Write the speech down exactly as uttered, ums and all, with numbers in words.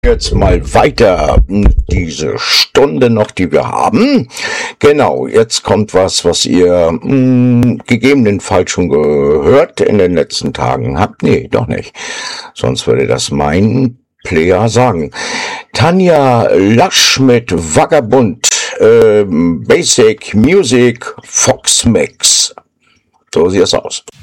Jetzt mal weiter, diese Stunde noch, die wir haben. Genau, jetzt kommt was, was ihr mh, gegebenenfalls schon gehört in den letzten Tagen habt. Nee, doch nicht. Sonst würde das mein Player sagen. Tanja Lasch mit Vagabund, äh, Basic Music, Fox Mix. So sieht es aus.